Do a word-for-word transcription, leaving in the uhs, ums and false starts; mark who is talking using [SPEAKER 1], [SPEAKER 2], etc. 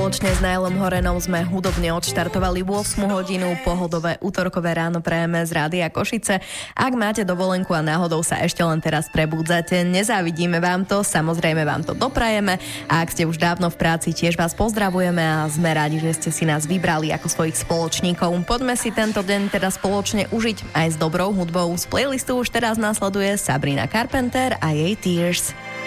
[SPEAKER 1] Spoločne s Nailom Horenom sme hudobne odštartovali ôsmu hodinu, pohodové útorkové ráno prejeme z Rádia Košice. Ak máte dovolenku a náhodou sa ešte len teraz prebudzate, nezávidíme vám to, samozrejme vám to doprajeme. A ak ste už dávno v práci, tiež vás pozdravujeme a sme rádi, že ste si nás vybrali ako svojich spoločníkov. Poďme si tento deň teda spoločne užiť aj s dobrou hudbou. Z playlistu už teraz nasleduje Sabrina Carpenter a jej Tears.